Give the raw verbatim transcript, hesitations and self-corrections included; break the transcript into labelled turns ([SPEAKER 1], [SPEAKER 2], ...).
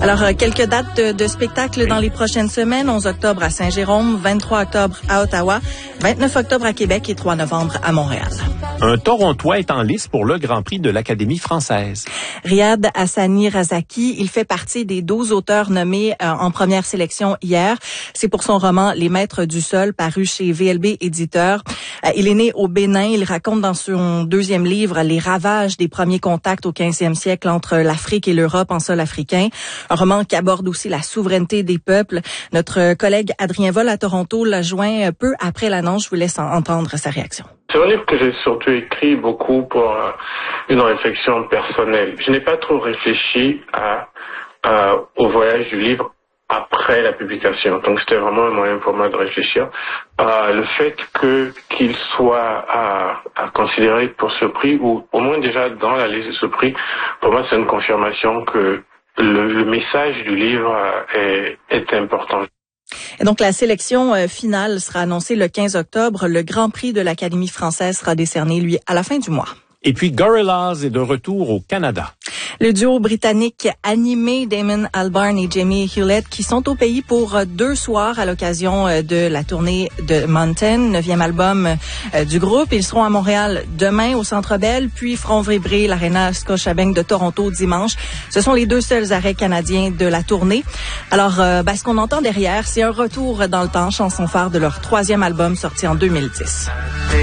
[SPEAKER 1] Alors, euh, quelques dates de, de spectacles dans les prochaines semaines. onze octobre à Saint-Jérôme, vingt-trois octobre à Ottawa, vingt-neuf octobre à Québec et trois novembre à Montréal.
[SPEAKER 2] Un Torontois est en lice pour le Grand Prix de l'Académie française.
[SPEAKER 1] Riyad Hassani Razaki, il fait partie des douze auteurs nommés euh, en première sélection hier. C'est pour son roman Les Maîtres du Sol, paru chez V L B Éditeur. Euh, il est né au Bénin. Il raconte dans son deuxième livre les ravages des premiers contacts au quinzième siècle entre l'Afrique et l'Europe en sol africain. Un roman qui aborde aussi la souveraineté des peuples. Notre collègue Adrien Vol à Toronto l'a joint peu après l'annonce. Je vous laisse entendre sa réaction.
[SPEAKER 3] C'est un livre que j'ai surtout écrit beaucoup pour euh, une réflexion personnelle. Je n'ai pas trop réfléchi à, à, au voyage du livre après la publication. Donc c'était vraiment un moyen pour moi de réfléchir. Euh, le fait que qu'il soit à, à considérer pour ce prix, ou au moins déjà dans la liste de ce prix, pour moi c'est une confirmation que le, le message du livre est, est important.
[SPEAKER 1] Et donc, la sélection euh, finale sera annoncée le quinze octobre. Le Grand Prix de l'Académie française sera décerné, lui, à la fin du mois.
[SPEAKER 2] Et puis, Gorillaz est de retour au Canada.
[SPEAKER 1] Le duo britannique animé Damon Albarn et Jamie Hewlett qui sont au pays pour deux soirs à l'occasion de la tournée de Mountain, neuvième album du groupe. Ils seront à Montréal demain au Centre Bell, puis feront vibrer l'Arena Scotiabank de Toronto dimanche. Ce sont les deux seuls arrêts canadiens de la tournée. Alors, euh, ben, ce qu'on entend derrière, c'est un retour dans le temps, chanson phare de leur troisième album sorti en deux mille dix.